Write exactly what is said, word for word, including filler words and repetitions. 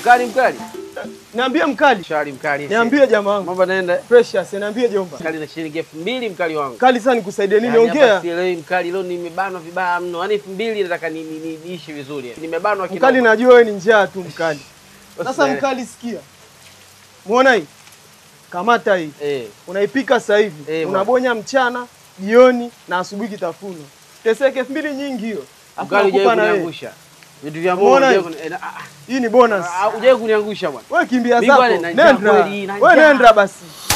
Mkali mkali. Niambie mkali. Shari mkali. Niambie jamaa wangu. Mambo naenda. Precious, niambie jomba. Mkali na shilingi elfu mbili mkali wangu. Kali sana nikusaidie nini? Yaani Ongea. hapa sielewi mkali, leo nimebanwa vibaya mno. Yaani elfu mbili nataka ni niishi vizuri. Nimebanwa kidogo. Mkali najua wewe ni njaa tu mkali. Sasa mkali sikia. Muona hii? Kamata hii. Eh. Unaipika sasa hivi. Eh, unabonya mchana, jioni na asubuhi kitafuno. Teseke elfu mbili nyingi hiyo. Mkali hujawahi kuniangusha. Vitu vya Mungu hujawahi. Hii ni bonus. Hujawahi kuniangusha bwana. Wewe kimbia zako. Nenda. Wewe nenda basi.